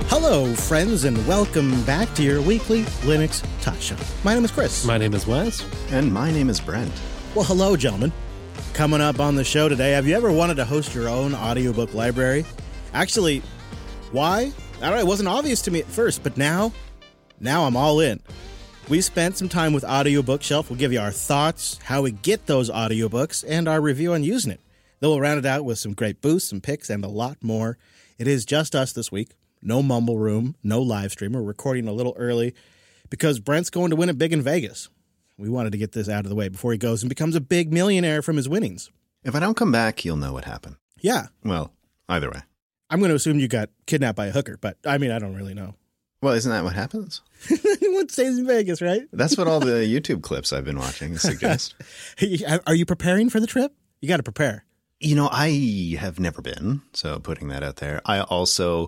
Hello, friends, and welcome back to your weekly Linux Talk Show. My name is Chris. My name is Wes. And my name is Brent. Well, hello, gentlemen. Coming up on the show today, have you ever wanted to host your own audiobook library? Actually, why? I don't know, it wasn't obvious to me at first, but now I'm all in. We spent some time with Audio Bookshelf. We'll give you our thoughts, how we get those audiobooks, and our review on using it. Then we'll round it out with some great boosts, some picks, and a lot more. It is just us this week. No Mumble Room, no live stream. We're recording a little early because Brent's going to win it big in Vegas. We wanted to get this out of the way before he goes and becomes a big millionaire from his winnings. If I don't come back, you'll know what happened. Yeah. Well, either way. I'm going to assume you got kidnapped by a hooker, but I mean, I don't really know. Well, isn't that what happens? What stays in Vegas, right? That's what all the YouTube clips I've been watching suggest. Are you preparing for the trip? You got to prepare. You know, I have never been, so putting that out there. I also...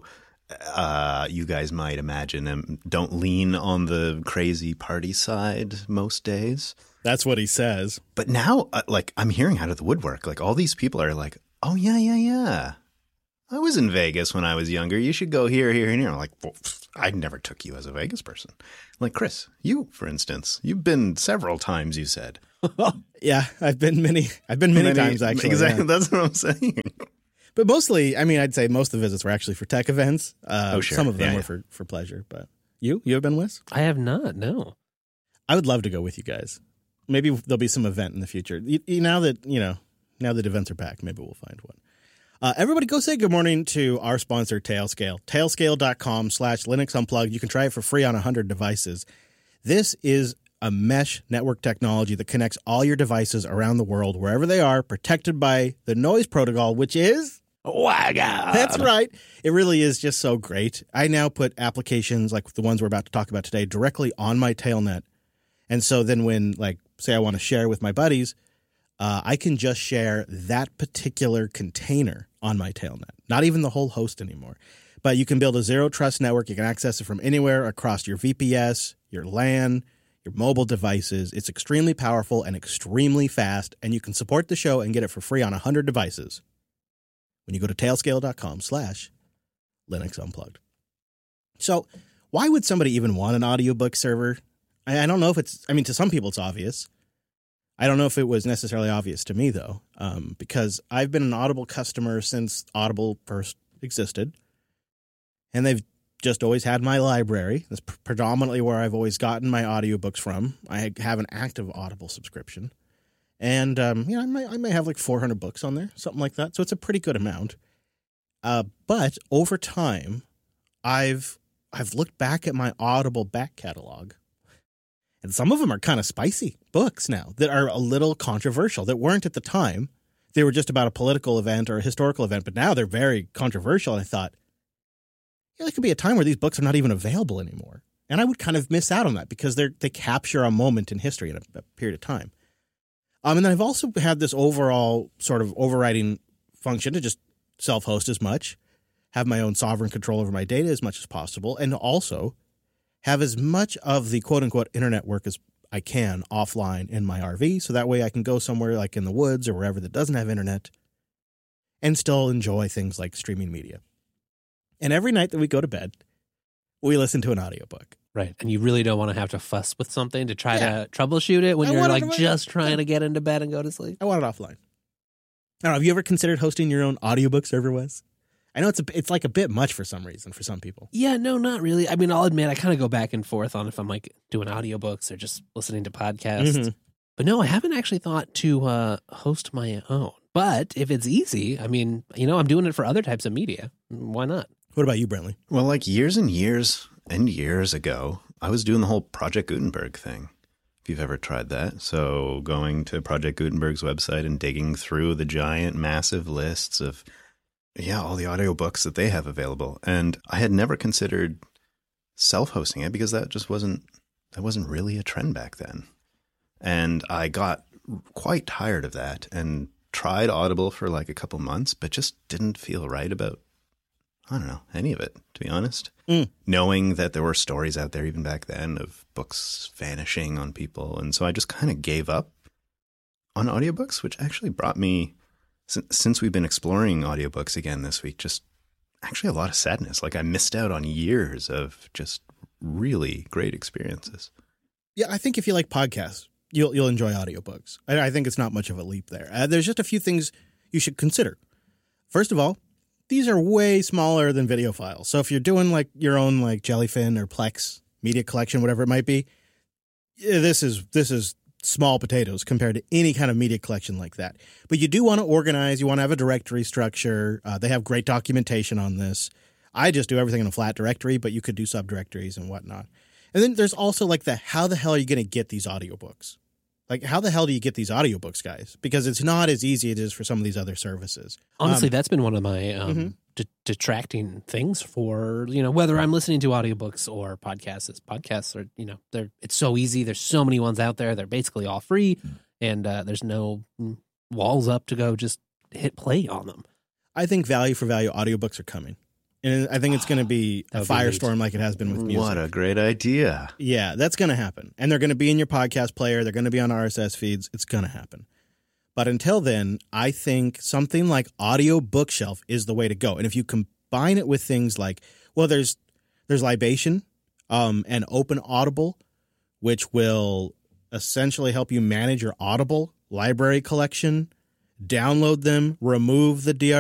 you guys might imagine don't lean on the crazy party side most days. That's what he says. But now, I'm hearing out of the woodwork, all these people are like, oh, yeah. I was in Vegas when I was younger. You should go here, here, and here. I'm like, well, I never took you as a Vegas person. Like, Chris, you, for instance, you've been several times, you said. Yeah, I've been many times, actually. Exactly. Yeah. That's what I'm saying. But mostly, I mean, I'd say most of the visits were actually for tech events. Sure. Some of them were for pleasure. But you have been, Wes? I have not, no. I would love to go with you guys. Maybe there'll be some event in the future. Now that events are back, maybe we'll find one. Everybody go say good morning to our sponsor, Tailscale. Tailscale.com/Linux Unplugged. You can try it for free on 100 devices. This is a mesh network technology that connects all your devices around the world, wherever they are, protected by the noise protocol, which is... WAGA. That's right. It really is just so great. I now put applications like the ones we're about to talk about today directly on my Tailnet. And so then when, say I want to share with my buddies, I can just share that particular container on my Tailnet. Not even the whole host anymore. But you can build a zero trust network. You can access it from anywhere across your VPS, your LAN, your mobile devices. It's extremely powerful and extremely fast. And you can support the show and get it for free on 100 devices when you go to tailscale.com/Linux Unplugged. So why would somebody even want an audiobook server? I don't know if to some people it's obvious. I don't know if it was necessarily obvious to me, though, because I've been an Audible customer since Audible first existed. And they've just always had my library. That's predominantly where I've always gotten my audiobooks from. I have an active Audible subscription. And, I may have 400 books on there, something like that. So it's a pretty good amount. But over time, I've looked back at my Audible back catalog, and some of them are kind of spicy books now that are a little controversial, that weren't at the time. They were just about a political event or a historical event, but now they're very controversial. And I thought, there could be a time where these books are not even available anymore. And I would kind of miss out on that because they capture a moment in history in a period of time. And then I've also had this overall sort of overriding function to just self-host as much, have my own sovereign control over my data as much as possible, and also have as much of the quote-unquote internet work as I can offline in my RV, so that way I can go somewhere like in the woods or wherever that doesn't have internet and still enjoy things like streaming media. And every night that we go to bed, we listen to an audiobook. Right. And you really don't want to have to fuss with something to try to troubleshoot it when you're just trying to get into bed and go to sleep. I want it offline. I don't know. Have you ever considered hosting your own audiobook server, Wes? I know it's like a bit much for some reason for some people. Yeah, no, not really. I mean, I'll admit I kind of go back and forth on if I'm doing audiobooks or just listening to podcasts. Mm-hmm. But no, I haven't actually thought to host my own. But if it's easy, I mean, I'm doing it for other types of media. Why not? What about you, Brentley? Well, years and years and years ago, I was doing the whole Project Gutenberg thing, if you've ever tried that. So going to Project Gutenberg's website and digging through the giant, massive lists of, all the audiobooks that they have available. And I had never considered self-hosting it because that wasn't really a trend back then. And I got quite tired of that and tried Audible for a couple months, but just didn't feel right about, I don't know, any of it, to be honest. Knowing that there were stories out there even back then of books vanishing on people. And so I just kind of gave up on audiobooks, which actually brought me, since we've been exploring audiobooks again this week, just actually a lot of sadness. Like I missed out on years of just really great experiences. Yeah, I think if you like podcasts, you'll enjoy audiobooks. I think it's not much of a leap there. There's just a few things you should consider. First of all, these are way smaller than video files. So if you're doing like your own like Jellyfin or Plex media collection, whatever it might be, this is small potatoes compared to any kind of media collection like that. But you do want to organize. You want to have a directory structure. They have great documentation on this. I just do everything in a flat directory, but you could do subdirectories and whatnot. And then there's also like how the hell are you going to get these audiobooks? Like, how the hell do you get these audiobooks, guys? Because it's not as easy as it is for some of these other services. Honestly, that's been one of my detracting things for, whether I'm listening to audiobooks or podcasts. Podcasts are, it's so easy. There's so many ones out there. They're basically all free, and there's no walls up to go just hit play on them. I think value for value audiobooks are coming. And I think it's going to be a firestorm like it has been with music. What a great idea. Yeah, that's going to happen. And they're going to be in your podcast player. They're going to be on RSS feeds. It's going to happen. But until then, I think something like Audio Bookshelf is the way to go. And if you combine it with things like, well, there's Libation and Open Audible, which will essentially help you manage your Audible library collection, download them, remove the